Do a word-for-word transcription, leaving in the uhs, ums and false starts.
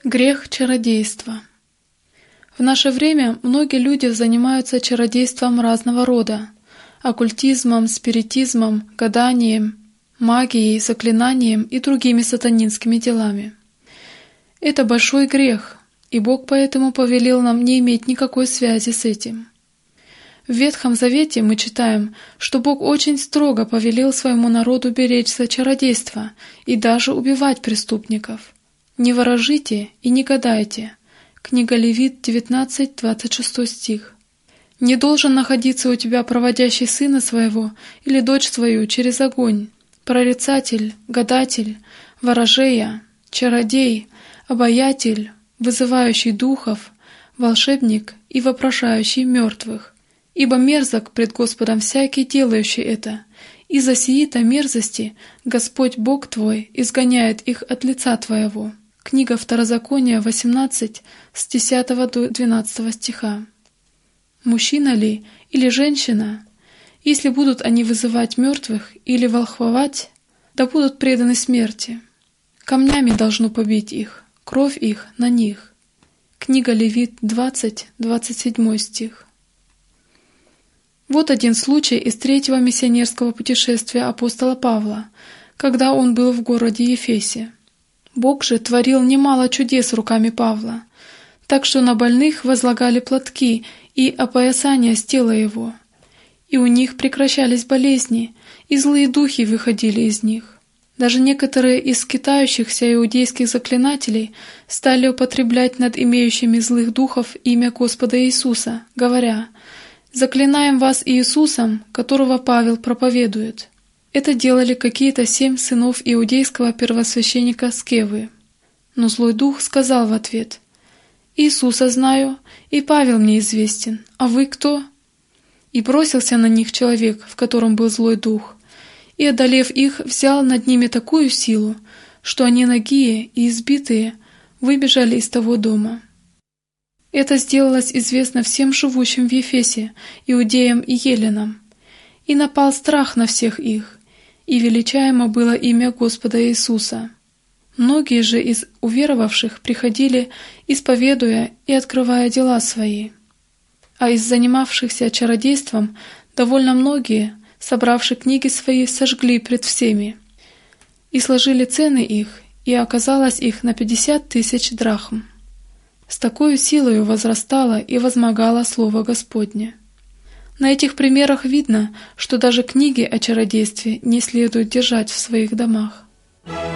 Грех чародейства. В наше время многие люди занимаются чародейством разного рода – оккультизмом, спиритизмом, гаданием, магией, заклинанием и другими сатанинскими делами. Это большой грех, и Бог поэтому повелел нам не иметь никакой связи с этим. В Ветхом Завете мы читаем, что Бог очень строго повелел своему народу беречься чародейства и даже убивать преступников. «Не ворожите и не гадайте». Книга Левит, девятнадцать, двадцать шестой стих. «Не должен находиться у тебя проводящий сына своего или дочь свою через огонь, прорицатель, гадатель, ворожея, чародей, обаятель, вызывающий духов, волшебник и вопрошающий мертвых. Ибо мерзок пред Господом всякий, делающий это, и за сии-то мерзости Господь Бог твой изгоняет их от лица твоего». Книга Второзакония, восемнадцать, с десятого до двенадцатого стиха. Мужчина ли или женщина, если будут они вызывать мертвых или волхвовать, да будут преданы смерти. Камнями должно побить их, кровь их на них. Книга Левит, двадцать, двадцать седьмой стих. Вот один случай из третьего миссионерского путешествия апостола Павла, когда он был в городе Ефесе. Бог же творил немало чудес руками Павла, так что на больных возлагали платки и опоясания с тела его, и у них прекращались болезни, и злые духи выходили из них. Даже некоторые из скитающихся иудейских заклинателей стали употреблять над имеющими злых духов имя Господа Иисуса, говоря: «Заклинаем вас Иисусом, которого Павел проповедует». Это делали какие-то семь сынов иудейского первосвященника Скевы. Но злой дух сказал в ответ: «Иисуса знаю, и Павел мне известен, а вы кто?» И бросился на них человек, в котором был злой дух, и, одолев их, взял над ними такую силу, что они нагие и избитые выбежали из того дома. Это сделалось известно всем живущим в Ефесе, иудеям и еленам, и напал страх на всех их, и величаемо было имя Господа Иисуса. Многие же из уверовавших приходили, исповедуя и открывая дела свои. А из занимавшихся чародейством довольно многие, собравши книги свои, сожгли пред всеми, и сложили цены их, и оказалось их на пятьдесят тысяч драхм. С такой силою возрастало и возмогало слово Господне. На этих примерах видно, что даже книги о чародействе не следует держать в своих домах.